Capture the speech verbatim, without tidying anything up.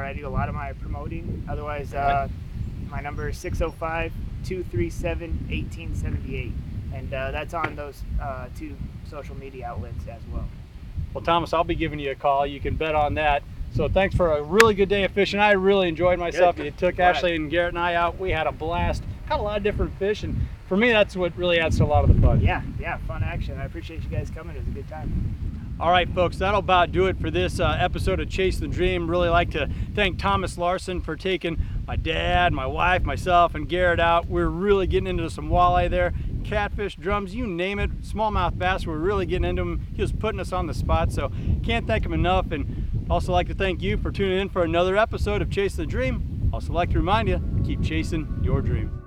I do a lot of my promoting. Otherwise, uh, my number is six oh five, two three seven, one eight seven eight. And uh, that's on those uh, two social media outlets as well. Well, Thomas, I'll be giving you a call. You can bet on that. So thanks for a really good day of fishing. I really enjoyed myself. Good. You took Glad. Ashley and Garrett and I out. We had a blast. Caught a lot of different fish, and for me, that's what really adds to a lot of the fun. Yeah, yeah, fun action. I appreciate you guys coming. It was a good time. All right, folks, that'll about do it for this uh, episode of Chase the Dream. Really like to thank Thomas Larson for taking my dad, my wife, myself, and Garrett out. We're really getting into some walleye there. Catfish, drums, you name it. Smallmouth bass, we're really getting into them. He was putting us on the spot, so can't thank him enough. And also like to thank you for tuning in for another episode of Chase the Dream. Also like to remind you, keep chasing your dream.